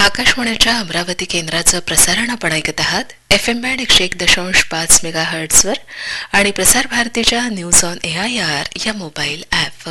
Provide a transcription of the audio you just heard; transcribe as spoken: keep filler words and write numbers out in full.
आकाशवाणीच्या अमरावती केंद्राचं प्रसारण आपण ऐकत आहात एफ एम बँड एकशे एक दशांश पाच मेगा हर्ट्झवर आणि प्रसार भारतीच्या news on A I R या मोबाईल ॲपवर.